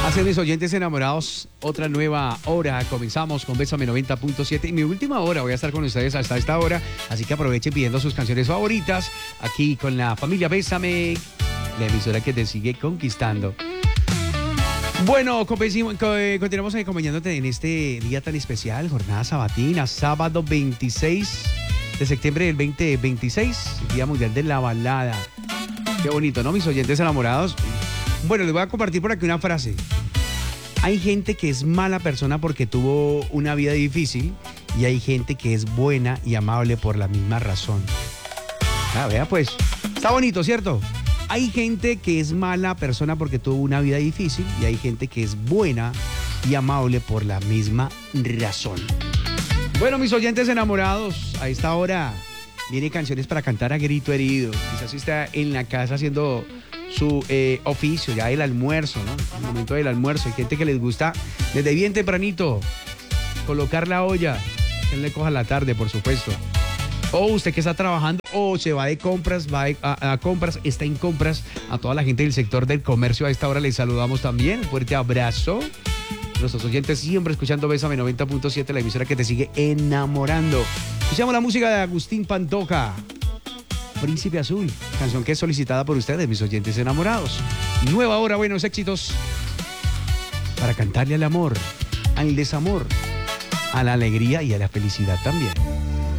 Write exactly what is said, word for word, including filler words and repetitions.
Así, mis oyentes enamorados, otra nueva hora. Comenzamos con Bésame noventa punto siete. Y mi última hora, voy a estar con ustedes hasta esta hora. Así que aprovechen pidiendo sus canciones favoritas. Aquí con la familia Bésame, la emisora que te sigue conquistando. Bueno, continuamos acompañándote en este día tan especial, jornada sabatina, sábado veintiséis de septiembre del veinte veintiséis, Día Mundial de la Balada. Qué bonito, ¿no, mis oyentes enamorados? Bueno, les voy a compartir por aquí una frase. Hay gente que es mala persona porque tuvo una vida difícil y hay gente que es buena y amable por la misma razón. Ah, vea pues, está bonito, ¿cierto? Hay gente que es mala persona porque tuvo una vida difícil y hay gente que es buena y amable por la misma razón. Bueno, mis oyentes enamorados, a esta hora viene canciones para cantar a grito herido. Quizás está en la casa haciendo su eh, oficio, ya el almuerzo, ¿no? El momento del almuerzo. Hay gente que les gusta desde bien tempranito colocar la olla, que le coja la tarde, por supuesto. O usted que está trabajando o se va de compras, va a, a compras, está en compras. A toda la gente del sector del comercio a esta hora les saludamos también. Fuerte abrazo. Nuestros oyentes siempre escuchando Bésame noventa punto siete, la emisora que te sigue enamorando. Escuchamos la música de Agustín Pantoja, Príncipe Azul, canción que es solicitada por ustedes, mis oyentes enamorados. Nueva hora, buenos éxitos para cantarle al amor, al desamor, a la alegría y a la felicidad también.